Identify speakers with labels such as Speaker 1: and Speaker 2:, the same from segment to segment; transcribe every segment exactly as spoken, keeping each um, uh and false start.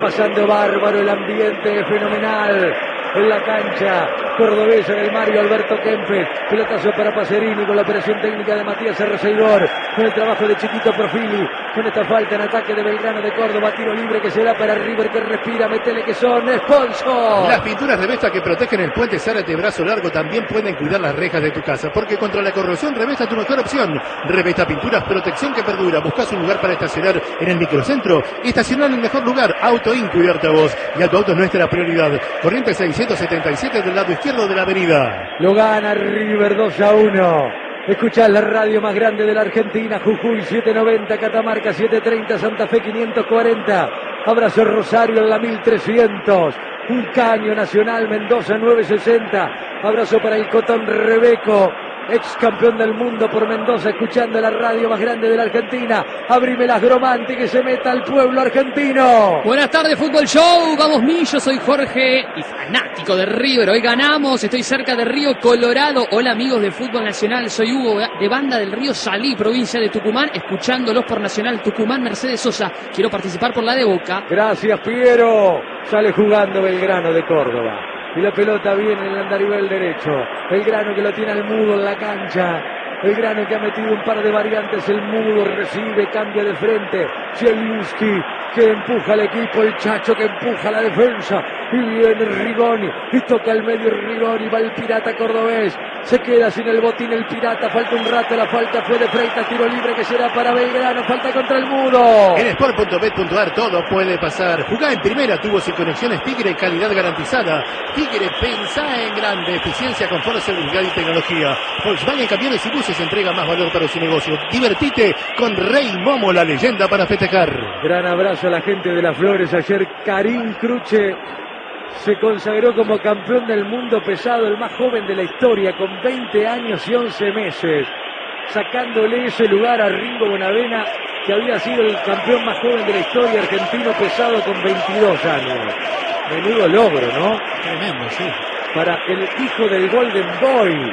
Speaker 1: pasando bárbaro, el ambiente es fenomenal en la cancha cordobesa del Mario Alberto Kempes. Pelotazo para Pacerini con la operación técnica de Matías Arreceidor, con el trabajo de Chiquito Profili, con esta falta en ataque de Belgrano de Córdoba. Tiro libre que se da para River, que respira, metele que son sponsor.
Speaker 2: Las pinturas Revesta que protegen el puente Zárate Brazo Largo también pueden cuidar las rejas de tu casa, porque contra la corrosión Revesta es tu mejor opción. Revesta Pinturas, protección que perdura. Buscas un lugar para estacionar en el microcentro, estacionar en el mejor lugar. Auto In, cuidarte a vos, y a tu auto es nuestra prioridad. Corriente seiscientos setenta y siete del lado izquierdo de la avenida.
Speaker 1: Lo gana River dos a uno. Escuchás la radio más grande de la Argentina. Jujuy setecientos noventa, Catamarca setecientos treinta, Santa Fe quinientos cuarenta. Abrazo Rosario en la mil trescientos. Un caño Nacional Mendoza novecientos sesenta. Abrazo para el Cotón Rebeco, ex campeón del mundo por Mendoza, escuchando la radio más grande de la Argentina. Abrime las Gromante, que se meta al pueblo argentino.
Speaker 3: Buenas tardes, Fútbol Show. Vamos, mi, yo soy Jorge y fanático de River. Hoy ganamos, estoy cerca de Río Colorado. Hola, amigos de Fútbol Nacional. Soy Hugo de Banda del Río Salí, provincia de Tucumán, escuchándolos por Nacional Tucumán. Mercedes Sosa, quiero participar por la de Boca.
Speaker 1: Gracias, Piero. Sale jugando Belgrano de Córdoba. Y la pelota viene en el andarivel derecho. Belgrano que lo tiene al Mudo en la cancha. Belgrano que ha metido un par de variantes. El Mudo recibe, cambia de frente. Zielinski que empuja al equipo. El Chacho que empuja la defensa. Y viene Rigoni. Y toca el medio Rigoni. Va el Pirata cordobés. Se queda sin el botín el Pirata. Falta un rato. La falta fue de Freitas. Tiro libre que será para Belgrano. Falta contra el Mudo.
Speaker 2: En sport punto bet punto a r todo puede pasar. Jugá en primera. Tubos y conexiones Tigre. Calidad garantizada. Tigre, pensá en grande. Eficiencia, confort, seguridad y tecnología. Volkswagen Camiones y Buses entrega más valor para su negocio. Divertite con Rey Momo, la leyenda para festejar.
Speaker 1: Gran abrazo a la gente de las Flores. Ayer Karim Cruche se consagró como campeón del mundo pesado, el más joven de la historia, con veinte años y once meses, sacándole ese lugar a Ringo Bonavena, que había sido el campeón más joven de la historia argentino pesado con veintidós años. Menudo logro, ¿no?
Speaker 4: Tremendo, sí.
Speaker 1: Para el hijo del Golden Boy,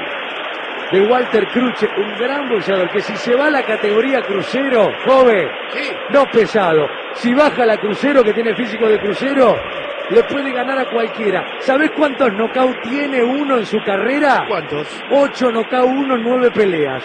Speaker 1: de Walter Cruche, un gran boxeador, que si se va a la categoría crucero, joven,
Speaker 2: Sí.
Speaker 1: no pesado, si baja la crucero, que tiene físico de crucero, le puede ganar a cualquiera. ¿Sabés cuántos knockout tiene uno en su carrera?
Speaker 2: ¿Cuántos?
Speaker 1: Ocho knockout, uno en nueve peleas.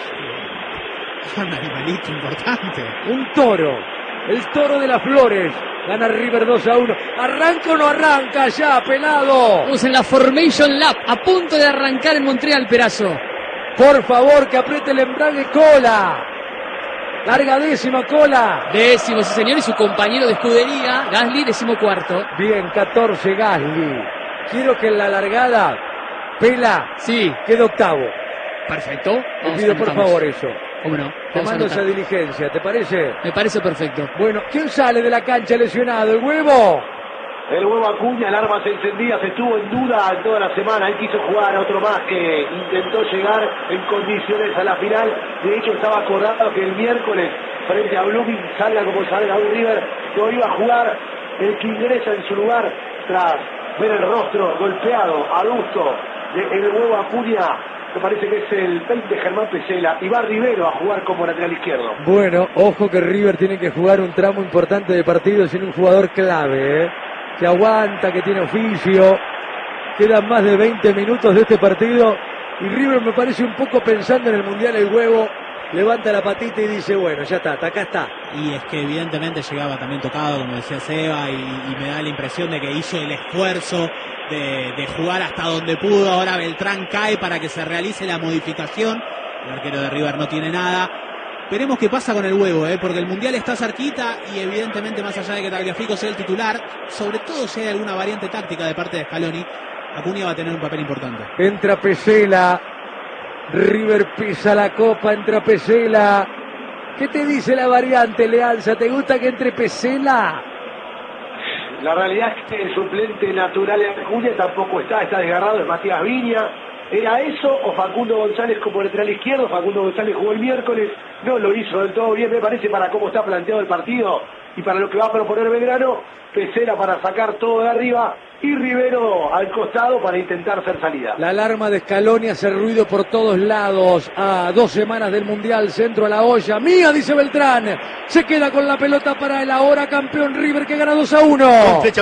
Speaker 4: Un animalito importante.
Speaker 1: Un toro, el toro de las Flores. Gana River dos a uno. ¿Arranca o no arranca ya, pelado?
Speaker 3: Estamos en la Formation Lab, a punto de arrancar en Montreal, Perazo.
Speaker 1: Por favor, que apriete el embrague. Cola. Larga décima, Cola.
Speaker 3: Décimo, sí señor, y su compañero de escudería, Gasly, décimo cuarto.
Speaker 1: Bien, catorce Gasly. Quiero que en la largada, Pela,
Speaker 3: Sí,
Speaker 1: quede octavo.
Speaker 3: perfecto.
Speaker 1: Te
Speaker 3: Vamos,
Speaker 1: pido por
Speaker 3: anotamos.
Speaker 1: favor eso.
Speaker 3: ¿Cómo no?
Speaker 1: Te
Speaker 3: Vamos a
Speaker 1: mando esa
Speaker 3: anotar.
Speaker 1: diligencia, ¿te parece?
Speaker 3: Me parece perfecto.
Speaker 1: Bueno, ¿quién sale de la cancha lesionado? ¿El Huevo?
Speaker 5: El Huevo Acuña, el armas encendidas, estuvo en duda en toda la semana. Él quiso jugar a otro más que intentó llegar en condiciones a la final. De hecho, estaba acordado que el miércoles, frente a Blooming, salga como salga un River, no iba a jugar. El que ingresa en su lugar, tras ver el rostro golpeado, adusto, del Huevo Acuña, me parece que es el veinte Germán Pesela, y va Rivero a jugar como lateral izquierdo.
Speaker 1: Bueno, ojo que River tiene que jugar un tramo importante de partido sin un jugador clave, ¿eh? Que aguanta, que tiene oficio. Quedan más de veinte minutos de este partido y River, me parece, un poco pensando en el Mundial. El Huevo levanta la patita y dice, bueno, ya está, acá está.
Speaker 4: Y es que evidentemente llegaba también tocado, como decía Seba, y, y me da la impresión de que hizo el esfuerzo de, de jugar hasta donde pudo. Ahora Beltrán cae para que se realice la modificación. El arquero de River no tiene nada. Veremos qué pasa con el Huevo, ¿eh? Porque el Mundial está cerquita y evidentemente, más allá de que Tagliafico sea el titular, sobre todo si hay alguna variante táctica de parte de Scaloni, Acuña va a tener un papel importante.
Speaker 1: Entra Pesela, River pisa la copa, entra Pesela. ¿Qué te dice la variante, Leanza? ¿Te gusta que entre Pesela?
Speaker 5: La realidad es que el suplente natural de Acuña tampoco está, está desgarrado, es Matías Viña. ¿Era eso o Facundo González como lateral izquierdo? Facundo González jugó el miércoles, no lo hizo del todo bien, me parece, para cómo está planteado el partido y para lo que va a proponer Belgrano. Pesela para sacar todo de arriba y Rivero al costado para intentar hacer salida.
Speaker 1: La alarma de Scaloni hace ruido por todos lados. A dos semanas del Mundial, centro a la olla. ¡Mía!, dice Beltrán. Se queda con la pelota para el ahora campeón River, que gana dos a uno.